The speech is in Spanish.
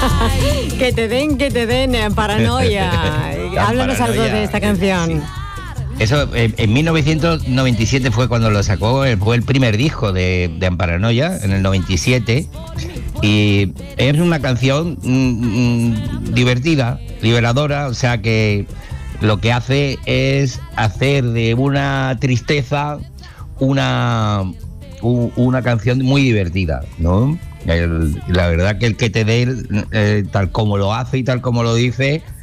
Que te den, Paranoia. Háblanos algo de esta canción. Sí. Eso, en 1997 fue cuando lo sacó, fue el primer disco de Amparanoia, en el 97. Y es una canción divertida, liberadora, o sea que lo que hace es hacer de una tristeza una canción muy divertida, ¿no? La verdad que el que te dé, tal como lo hace y tal como lo dice,